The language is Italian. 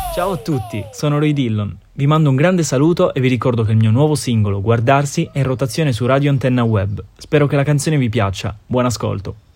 Ciao a tutti, sono Roy Dillon. Vi mando un grande saluto e vi ricordo che il mio nuovo singolo, Guardarsi, è in rotazione su Radio Antenna Web. Spero che la canzone vi piaccia. Buon ascolto.